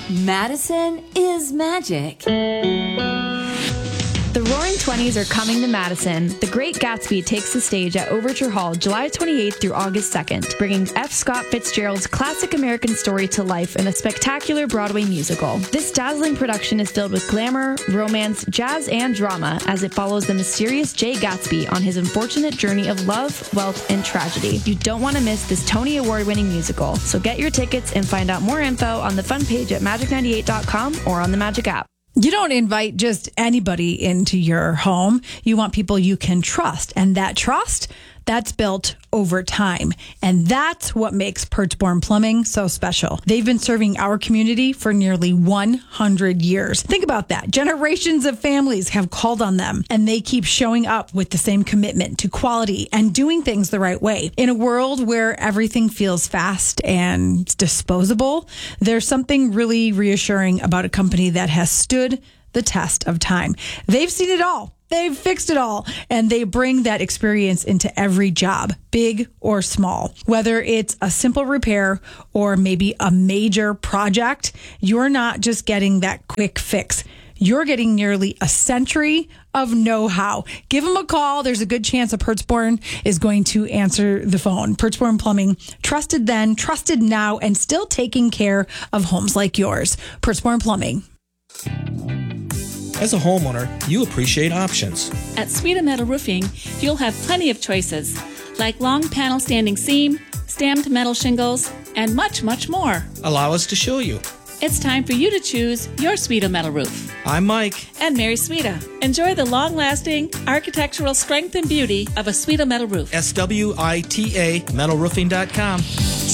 Madison is magic. The Roaring Twenties are coming to Madison. The Great Gatsby takes the stage at Overture Hall July 28th through August 2nd, bringing F. Scott Fitzgerald's classic American story to life in a spectacular Broadway musical. This dazzling production is filled with glamour, romance, jazz, and drama as it follows the mysterious Jay Gatsby on his unfortunate journey of love, wealth, and tragedy. You don't want to miss this Tony Award-winning musical, so get your tickets and find out more info on the fun page at magic98.com or on the Magic app. You don't invite just anybody into your home. You want people you can trust. And that trust, that's built over time. And that's what makes Perchborn Plumbing so special. They've been serving our community for nearly 100 years. Think about that. Generations of families have called on them, and they keep showing up with the same commitment to quality and doing things the right way. In a world where everything feels fast and disposable, there's something really reassuring about a company that has stood the test of time. They've seen it all. They've fixed it all, and they bring that experience into every job, big or small. Whether it's a simple repair or maybe a major project, you're not just getting that quick fix. You're getting nearly a century of know-how. Give them a call. There's a good chance a Perchborn is going to answer the phone. Perchborn Plumbing, trusted then, trusted now, and still taking care of homes like yours. Perchborn Plumbing. As a homeowner, you appreciate options. At Sweeta Metal Roofing, you'll have plenty of choices, like long panel standing seam, stamped metal shingles, and much, much more. Allow us to show you. It's time for you to choose your Sweeta Metal Roof. I'm Mike. And Mary Sweeta. Enjoy the long-lasting architectural strength and beauty of a Sweeta Metal Roof. SWITA metalroofing.com.